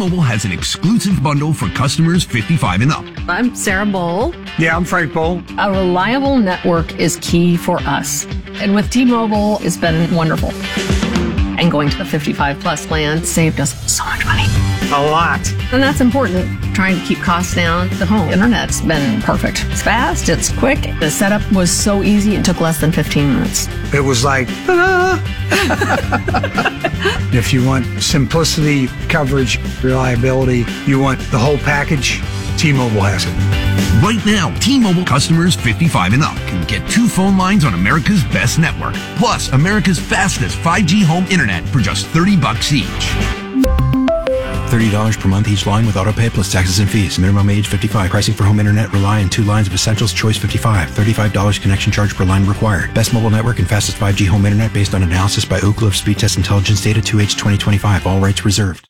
T-Mobile has an exclusive bundle for customers 55 and up. I'm Sarah Bowl. Yeah, I'm Frank Bowl. A reliable network is key for us. And with T-Mobile, it's been wonderful. And going to the 55 plus plan saved us so much money. A lot. And that's important. Trying to keep costs down. The home internet's been perfect. It's fast, it's quick. The setup was so easy, it took less than 15 minutes. It was like, ta-da! If you want simplicity, coverage, reliability, you want the whole package, T-Mobile has it. Right now, T-Mobile customers 55 and up can get 2 phone lines on America's best network, plus America's fastest 5G home internet for just $30 each. $30 per month each line with autopay plus taxes and fees. Minimum age 55. Pricing for home internet rely on 2 lines of Essentials Choice 55. $35 connection charge per line required. Best mobile network and fastest 5G home internet based on analysis by Ookla of Speed Test Intelligence data 2H 2025. All rights reserved.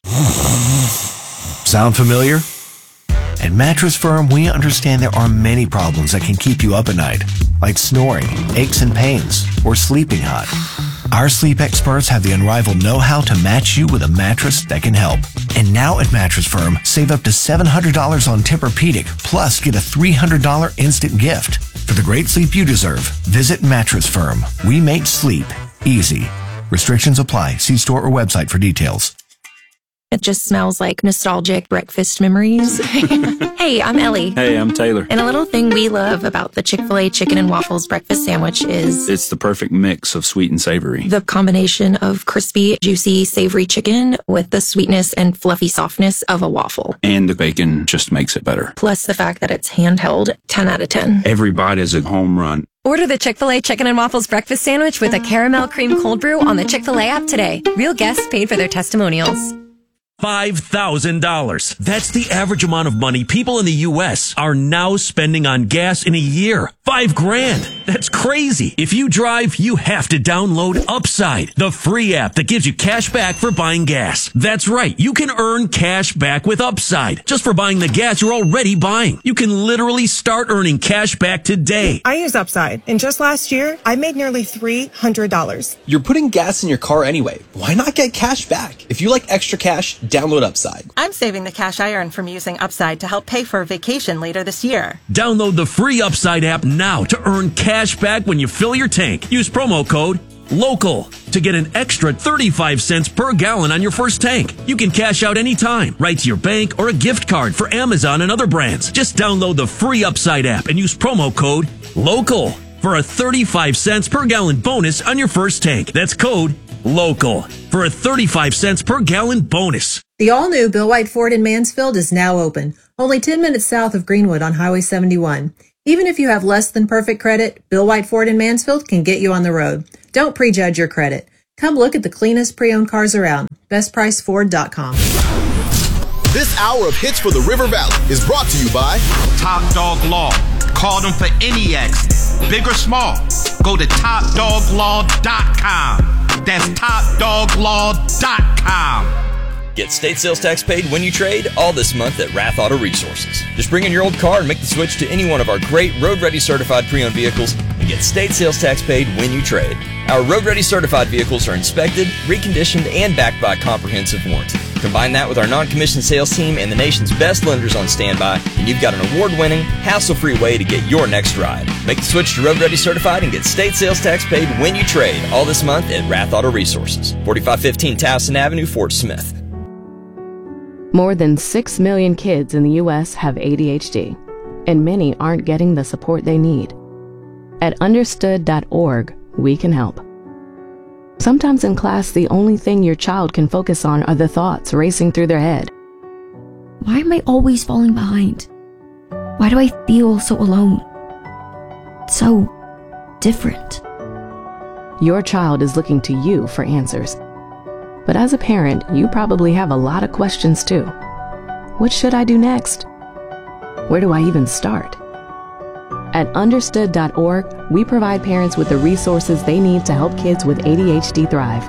Sound familiar? At Mattress Firm, we understand there are many problems that can keep you up at night, like snoring, aches and pains, or sleeping hot. Our sleep experts have the unrivaled know-how to match you with a mattress that can help. And now at Mattress Firm, save up to $700 on Tempur-Pedic, plus get a $300 instant gift. For the great sleep you deserve, visit Mattress Firm. We make sleep easy. Restrictions apply. See store or website for details. It just smells like nostalgic breakfast memories. Hey, I'm Ellie. Hey, I'm Taylor. And a little thing we love about the Chick-fil-A chicken and waffles breakfast sandwich is it's the perfect mix of sweet and savory. The combination of crispy, juicy, savory chicken with the sweetness and fluffy softness of a waffle. And the bacon just makes it better. Plus the fact that it's handheld, 10 out of 10. Every bite is a home run. Order the Chick-fil-A Chicken and Waffles Breakfast Sandwich with a caramel cream cold brew on the Chick-fil-A app today. Real guests paid for their testimonials. $5,000. That's the average amount of money people in the U.S. are now spending on gas in a year. $5,000. That's crazy. If you drive, you have to download Upside, the free app that gives you cash back for buying gas. That's right. You can earn cash back with Upside just for buying the gas you're already buying. You can literally start earning cash back today. I use Upside, and just last year, I made nearly $300. You're putting gas in your car anyway. Why not get cash back? If you like extra cash, download Upside. I'm saving the cash I earn from using Upside to help pay for a vacation later this year. Download the free Upside app now to earn cash back when you fill your tank. Use promo code LOCAL to get an extra 35 cents per gallon on your first tank. You can cash out anytime, right to your bank or a gift card for Amazon and other brands. Just download the free Upside app and use promo code LOCAL for a 35 cents per gallon bonus on your first tank. That's code LOCAL for a 35 cents per gallon bonus. The all-new Bill White Ford in Mansfield is now open, only 10 minutes south of Greenwood on Highway 71. Even if you have less than perfect credit, Bill White Ford in Mansfield can get you on the road. Don't prejudge your credit. Come look at the cleanest pre-owned cars around. BestPriceFord.com. This hour of Hits for the River Valley is brought to you by Top Dog Law. Call them for any accident, big or small. Go to TopDogLaw.com. That's TopDogLaw.com. Get state sales tax paid when you trade all this month at Rath Auto Resources. Just bring in your old car and make the switch to any one of our great Road Ready certified pre-owned vehicles and get state sales tax paid when you trade. Our Road Ready certified vehicles are inspected, reconditioned, and backed by a comprehensive warranty. Combine that with our non-commissioned sales team and the nation's best lenders on standby, and you've got an award-winning, hassle-free way to get your next ride. Make the switch to Road Ready certified and get state sales tax paid when you trade all this month at Rath Auto Resources. 4515 Towson Avenue, Fort Smith. More than 6 million kids in the U.S. have ADHD, and many aren't getting the support they need. At understood.org, we can help. Sometimes in class, the only thing your child can focus on are the thoughts racing through their head. Why am I always falling behind? Why do I feel so alone? So different. Your child is looking to you for answers. But as a parent, you probably have a lot of questions too. What should I do next? Where do I even start? At understood.org, we provide parents with the resources they need to help kids with ADHD thrive.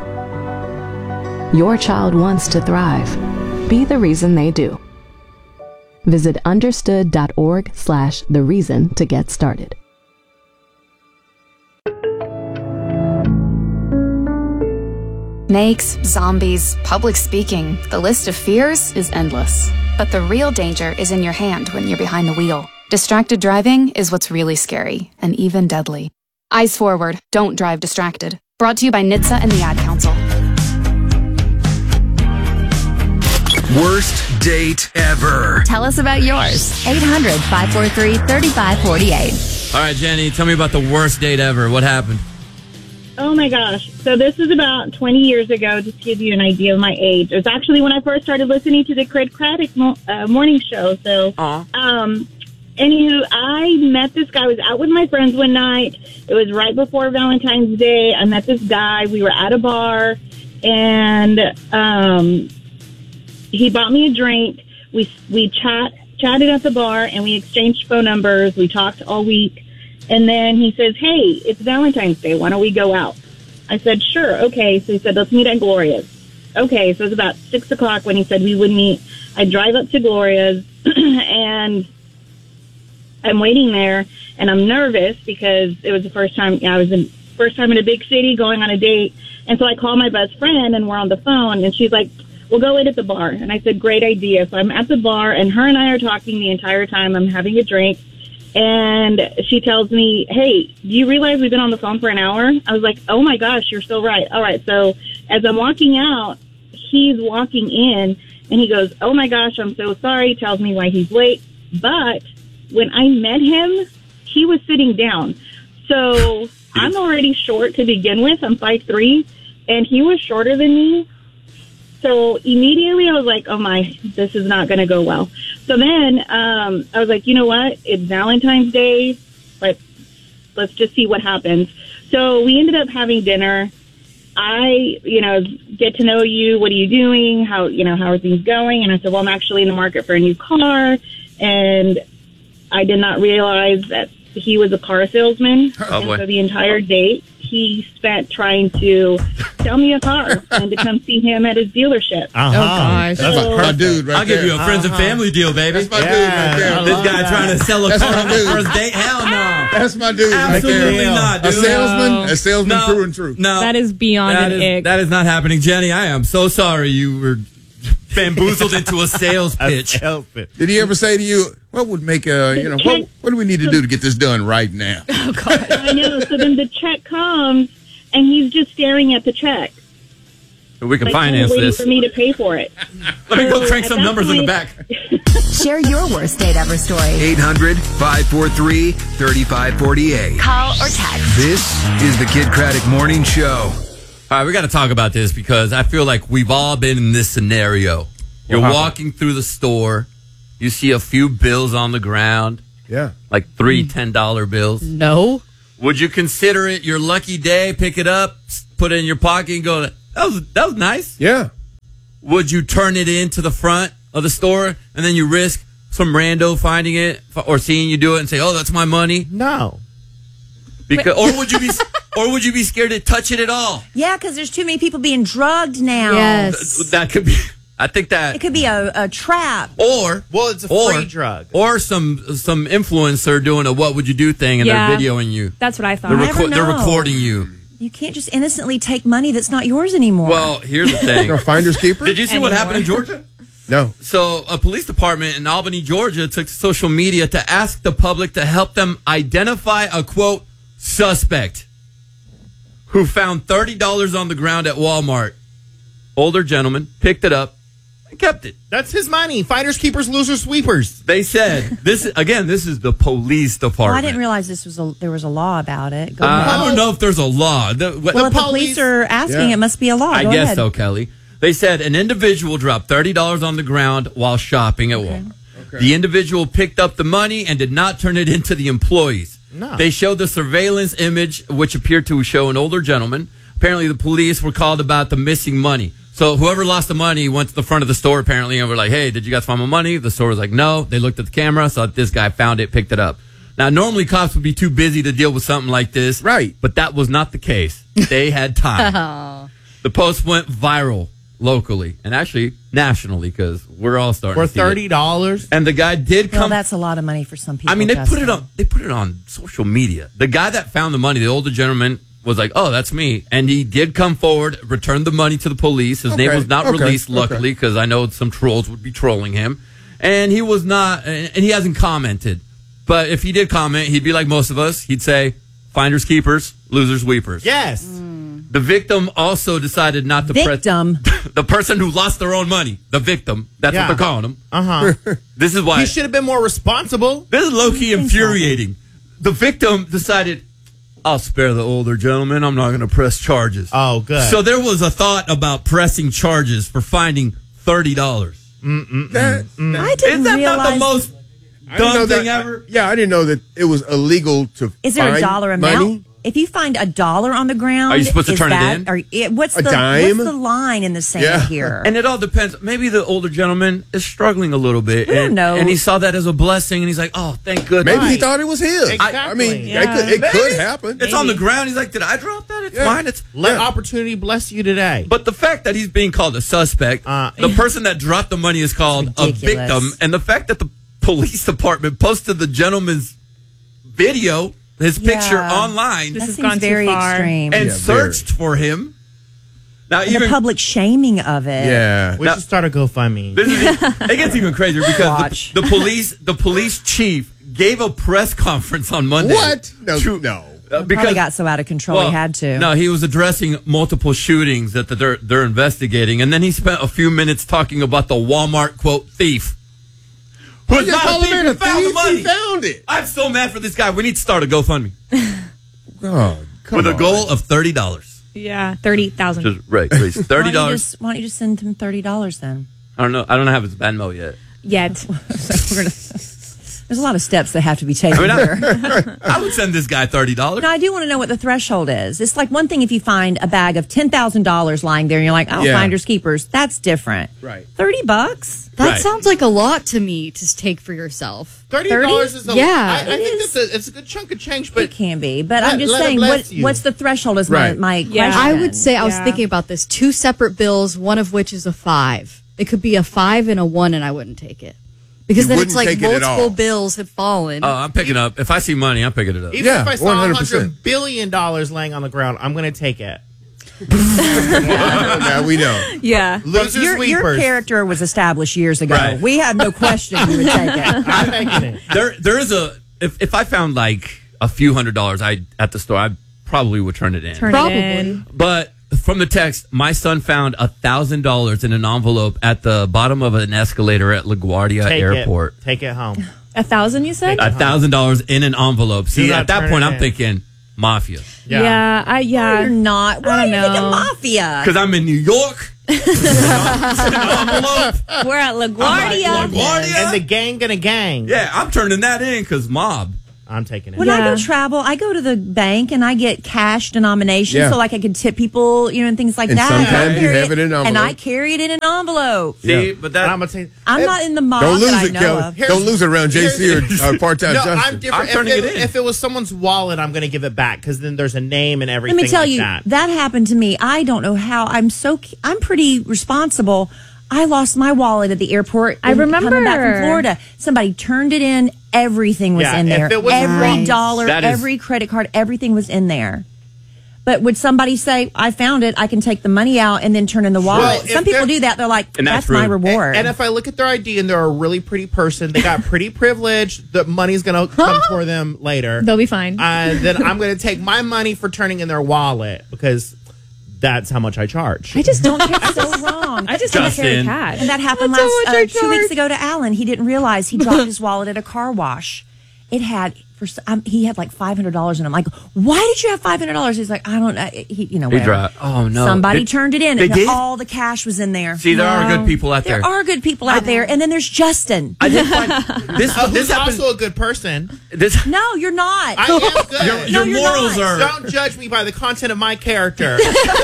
Your child wants to thrive. Be the reason they do. Visit understood.org/the-reason to get started. Snakes, zombies, public speaking. The list of fears is endless. But the real danger is in your hand when you're behind the wheel. Distracted driving is what's really scary and even deadly. Eyes forward, don't drive distracted. Brought to you by NHTSA and the Ad Council. Worst date ever. Tell us about yours. 800-543-3548. All right, Jenny, tell me about the worst date ever. What happened? Oh, my gosh. So this is about 20 years ago, just to give you an idea of my age. It was actually when I first started listening to the Craig Craddock morning show. So, anywho, I met this guy. I was out with my friends one night. It was right before Valentine's Day. I met this guy. We were at a bar, and he bought me a drink. We chatted at the bar, and we exchanged phone numbers. We talked all week. And then he says, hey, it's Valentine's Day. Why don't we go out? I said, sure. Okay. So he said, let's meet at Gloria's. Okay. So it was about 6 o'clock when he said we would meet. I drive up to Gloria's and I'm waiting there and I'm nervous because it was the first time in a big city going on a date. And so I call my best friend and we're on the phone and she's like, we'll go wait at the bar. And I said, great idea. So I'm at the bar and her and I are talking the entire time. I'm having a drink. And she tells me, hey, do you realize we've been on the phone for an hour? I was like, oh, my gosh, you're so right. All right. So as I'm walking out, he's walking in, and he goes, oh, my gosh, I'm so sorry. Tells me why he's late. But when I met him, he was sitting down. So I'm already short to begin with. I'm 5'3", and he was shorter than me. So immediately I was like, oh, my, this is not going to go well. So then I was like, you know what? It's Valentine's Day. Let's just see what happens. So we ended up having dinner. I, get to know you. What are you doing? How are things going? And I said, well, I'm actually in the market for a new car. And I did not realize that he was a car salesman. Oh, boy. And so the entire date he spent trying to sell me a car and to come see him at his dealership. Oh, gosh. That's my dude right I'll there. give you a friends and family deal, baby. That's my dude right there. This guy trying to sell a That's car my on the dude. first date? Hell no. That's my dude Absolutely right there. not, dude. A salesman No. true and true. No. That is beyond That an is- ick. That is not happening. Jenny, I am so sorry you were bamboozled into a sales pitch. Did he ever say to you, what would make what do we need to do to get this done right now? I know. So then the check comes, and he's just staring at the check. We can Like, finance waiting this. for me to pay for it. Let me go So crank at some that numbers in the point- back. Share your worst date ever story. 800-543-3548. Call or text. This is the Kid Craddock Morning Show. All right, we got to talk about this because I feel like we've all been in this scenario. You're happened? walking through the store. You see a few bills on the ground. Yeah. Like three $10 bills. No. Would you consider it your lucky day, pick it up, put it in your pocket and go, that was nice? Yeah. Would you turn it into the front of the store and then you risk some rando finding it or seeing you do it and say, oh, that's my money? No. Because, or would you be scared to touch it at all? Yeah, because there's too many people being drugged now. That could be. I think that It could be a trap. Or it's a free drug. Or some influencer doing a what would you do thing and Yeah. they're videoing you. That's what I thought. They're recording you. You can't just innocently take money that's not yours anymore. Well, here's the thing. No finders keeper? Did you see what happened in Georgia? No. So a police department in Albany, Georgia took to social media to ask the public to help them identify a, quote, suspect who found $30 on the ground at Walmart. Older gentleman picked it up and kept it. That's his money. Finders, keepers, losers, sweepers. They said, this is the police Oh, I department. didn't realize there was a law about it. Go I ahead. don't know if there's a law. Well, if the police are asking, it must be a law. I Go guess ahead. so, Kelly. They said an individual dropped $30 on the ground while shopping at Walmart. The individual picked up the money and did not turn it into the employees. No. They showed the surveillance image, which appeared to show an older gentleman. Apparently, the police were called about the missing money. So whoever lost the money went to the front of the store, apparently, and were like, hey, did you guys find my money? The store was like, no. They looked at the camera, saw that this guy found it, picked it up. Now, normally cops would be too busy to deal with something like this. Right. But that was not the case. They had time. The post went viral locally and actually nationally because we're all starting For to see it. $30? And the guy did Well, come. that's a lot of money for some people. I mean, they put Justin. it on. They put it on social media. The guy that found the money, the older gentleman, was like, oh, that's me. And he did come forward, returned the money to the police. His name was not released, luckily, because I know some trolls would be trolling him. And he was not, and he hasn't commented. But if he did comment, he'd be like most of us. He'd say, finders keepers, losers weepers. Yes. The victim also decided not to press the person who lost their own money. The victim. That's what they're calling him. This is why he should have been more responsible. This is low-key infuriating. The victim decided, I'll spare the older gentleman. I'm not going to press charges. Oh, good. So there was a thought about pressing charges for finding $30. I didn't Is that realize. not the most dumb thing ever? Yeah, I didn't know that it was illegal to Is there a find dollar amount? money. If you find $1 on the ground, Are you supposed to is turn it that, in? Or, what's A the dime? what's the line in the sand here? And it all depends. Maybe the older gentleman is struggling a little bit. We don't know. And he saw that as a blessing, and he's like, oh, thank goodness. Maybe he thought it was his. Exactly. I mean, Yeah. it could happen. It's on the ground. He's like, did I drop that? It's fine. Let opportunity bless you today. But the fact that he's being called a suspect, the person that dropped the money is called a victim, and the fact that the police department posted the gentleman's video, his picture online, This has gone very extreme. and searched for him. Now, And even the public shaming of it. We should start a GoFundMe. it gets even crazier because the police chief gave a press conference on Monday. What? No. Probably got so out of control he had to. No, he was addressing multiple shootings that they're investigating, and then he spent a few minutes talking about the Walmart quote thief. Who's not a thief? Who found the money? He found it. I'm so mad for this guy. We need to start a GoFundMe Oh, come with on. a goal of $30. Yeah, 30,000. Just raise $30. Why don't you just send him $30 then? I don't know. I don't have his Venmo yet. Yet. There's a lot of steps that have to be taken here. I would send this guy $30. No, I do want to know what the threshold is. It's like one thing if you find a bag of $10,000 lying there and you're like, oh, Yeah. finders keepers. That's different. Right. $30? That sounds like a lot to me to take for yourself. $30 is a yeah. I think it's a good chunk of change, but it can be. But I'm just let it saying, bless you. what's the threshold is my question. I would say I was thinking about this. 2 separate bills, one of which is a 5. It could be a 5 and a 1, and I wouldn't take it. Because You then it's wouldn't like take it at multiple all. bills have fallen. Oh, I'm picking up. If I see money, I'm picking it up. Even if I saw $100 billion laying on the ground, I'm going to take it. Now we know. Yeah. Losers, your weepers. character was established years ago. Right. We had no question you would take it. I'm taking it. There is a if I found like a few $100s at the store, I probably would turn it in. Turn it in. But from the text, my son found $1,000 in an envelope at the bottom of an escalator at LaGuardia Airport. Take it home. 1,000, you said? $1,000 in an envelope. See, not at that turn point, it I'm in. thinking mafia. Yeah. No, you're not. Why I are don't you thinking know. mafia? Because I'm in New York. We're at LaGuardia. LaGuardia. And the gang gonna gang. Yeah, I'm turning that in because mob. I'm taking it. When I go travel, I go to the bank and I get cash denomination, Yeah. so like I can tip people, and things like And that. sometimes I you carry have it in an and envelope. I carry it in an envelope. See, but that I'm gonna take. I'm not in the mob Don't that lose I it, know Kelly. of. Don't lose it around JC or part-time No, Justin. I'm different. I'm turning it in. If it was someone's wallet, I'm going to give it back because then there's a name and everything. Let me tell like you, that. happened to me. I don't know how. I'm pretty responsible. I lost my wallet at the airport. I remember. Coming back from Florida. Somebody turned it in. Everything was Yeah, in if there. it was Every wrong- dollar, That is- every credit card, everything was in there. But would somebody say, I found it, I can take the money out and then turn in the wallet? Well, if Some people they're- do that. They're like, And that's that's my rude. reward. And if I look at their ID and they're a really pretty person, they got pretty privilege, the money's going to come for them later. They'll be fine. And then I'm going to take my money for turning in their wallet because that's how much I charge. I just don't care. It's so wrong. I just don't carry Justin. cash. And that happened That's how much I 2 weeks charge. ago to Alan. He didn't realize he dropped his wallet at a car wash. It had he had like $500 in it. I'm like, why did you have $500? He's like, I don't know. He Whatever. dropped. Oh no! Somebody turned it in. They And did? all the cash was in there. See, there are good people out there. There are good people out there. And then there's Justin. I did find this. Who's This happened. also a good person. This. No, you're not. I am good. Your you're morals not. are. Don't judge me by the content of my character.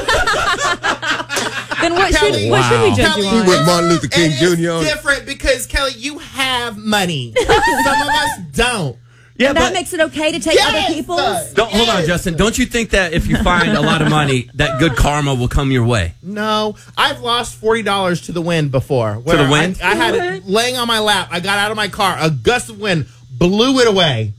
Then what Kelly, should we judge Kelly, you He on? went Martin Luther King And Jr. it's different because, Kelly, you have money. Some of us don't. Yeah, that but makes it okay to take other people's. hold on, Justin. Don't you think that if you find a lot of money, that good karma will come your way? No, I've lost $40 to the wind before. To the wind? I had it laying on my lap. I got out of my car. A gust of wind blew it away.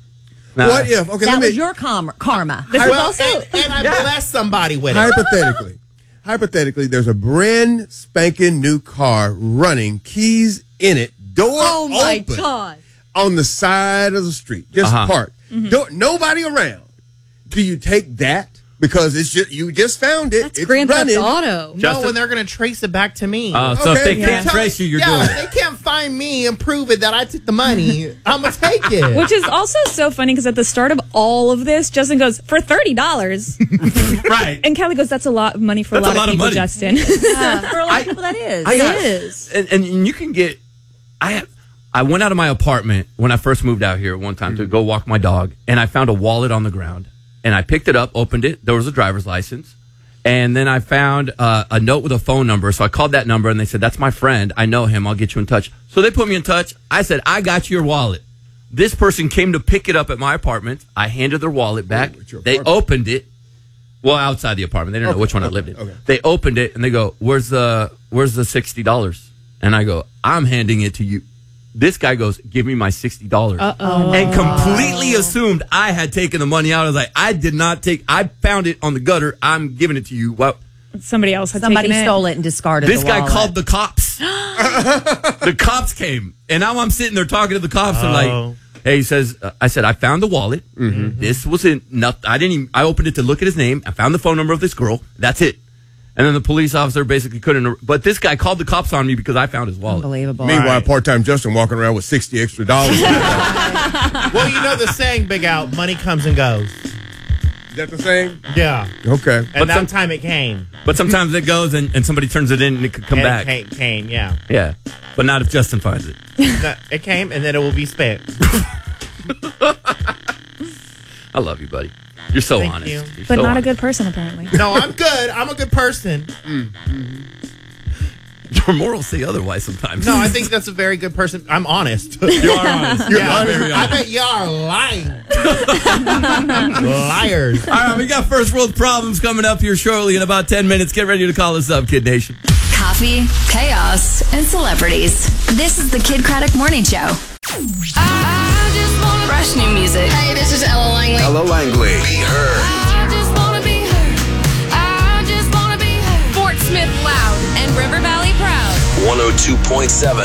What if? Okay, that was your karma. And I blessed somebody with it. Hypothetically, there's a brand spanking new car running, keys in it, door open, God, on the side of the street, just parked. Nobody around. Do you take that? Because it's just, you just found it. It's Grand Theft running. Auto. No, and they're going to trace it back to me. So if they can't trace you, you're doing it. They can't find me and prove it that I took the money. I'm going to take it. Which is also so funny because at the start of all of this, Justin goes, for $30. Right. And Kelly goes, that's a lot of money for a lot of people, Justin. For a lot of people, that is. It is. And you can get. I went out of my apartment when I first moved out here one time to go walk my dog, and I found a wallet on the ground. And I picked it up, opened it. There was a driver's license. And then I found a note with a phone number. So I called that number, and they said, that's my friend. I know him. I'll get you in touch. So they put me in touch. I said, I got your wallet. This person came to pick it up at my apartment. I handed their wallet back. They opened it. Well, outside the apartment. They didn't know which one I lived in. Okay. They opened it, and they go, where's the $60? And I go, I'm handing it to you. This guy goes, give me my $60. And completely assumed I had taken the money out. I was like, I did not take, I found it on the gutter. I'm giving it to you. Well, somebody else had Somebody taken stole it and discarded this the guy wallet. called the cops. The cops came. And now I'm sitting there talking to the cops and like, hey, he says, I said, I found the wallet. This was enough. I opened it to look at his name. I found the phone number of this girl. That's it. And then the police officer basically couldn't. But this guy called the cops on me because I found his wallet. Unbelievable. Meanwhile, part-time Justin walking around with $60 extra. Well, you know the saying, Big Out, money comes and goes. Is that the saying? Yeah. Okay. And that time it came. But sometimes it goes and somebody turns it in and it could come back. It came, yeah. Yeah. But not if Justin finds it. No, it came and then it will be spent. I love you, buddy. You're so Thank honest. you. You're But so not honest. a good person, apparently. No, I'm good. I'm a good person. Your morals say otherwise sometimes. No, I think that's a very good person. I'm honest. You are honest. You're honest. Very I honest. bet you are lying. Liars. All right, we got first world problems coming up here shortly in about 10 minutes. Get ready to call us up, Kid Nation. Coffee, chaos, and celebrities. This is the Kid Craddock Morning Show. Fresh new music. Hey, this is Ella Langley. Ella Langley. Be heard. I just wanna be heard. I just wanna be heard. Fort Smith loud and River Valley proud. 102.7